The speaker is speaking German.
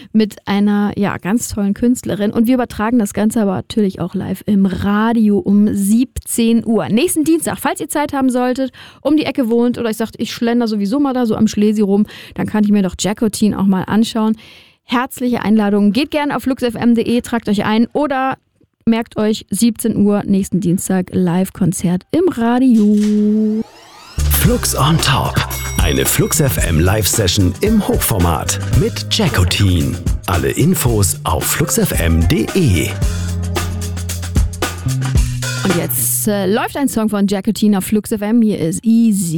mit einer ganz tollen Künstlerin. Und wir übertragen das Ganze aber natürlich auch live im Radio um 17 Uhr. Nächsten Dienstag, falls ihr Zeit haben solltet, um die Ecke wohnt oder ich sagt, ich schlender sowieso mal da so am Schlesi rum, dann kann ich mir doch Jackotin auch mal anschauen. Herzliche Einladung. Geht gerne auf fluxfm.de, tragt euch ein oder merkt euch 17 Uhr nächsten Dienstag Live-Konzert im Radio. Flux on Top. Eine Flux FM Live-Session im Hochformat mit Jackotin. Alle Infos auf fluxfm.de. Und jetzt läuft ein Song von Jackotin auf Flux FM. Hier ist Easy.